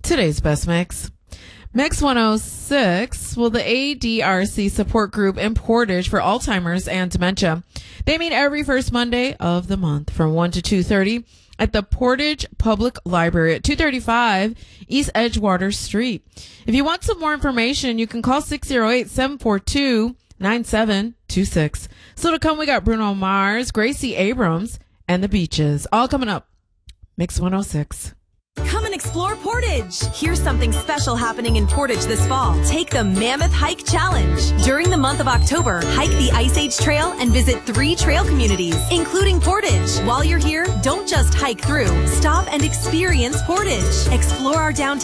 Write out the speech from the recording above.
Today's best mix. Mix 106, well, the ADRC support group in Portage for Alzheimer's and dementia. They meet every first Monday of the month from 1 to 2:30 at the Portage Public Library at 235 East Edgewater Street. If you want some more information, you can call 608-742-9726. So to come, we got Bruno Mars, Gracie Abrams, and the Beaches. All coming up. Mix 106. Come and explore Portage. Here's something special happening in Portage this fall. Take the Mammoth Hike Challenge. During the month of October, hike the Ice Age Trail and visit 3 trail communities, including Portage. While you're here, don't just hike through. Stop and experience Portage. Explore our downtown